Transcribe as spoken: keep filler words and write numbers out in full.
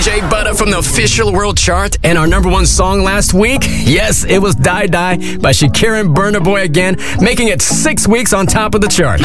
Shea Butter from the official world chart. And our number one song last week, yes, it was Die Die by Shakira and Burna Boy again, making it six weeks on top of the chart.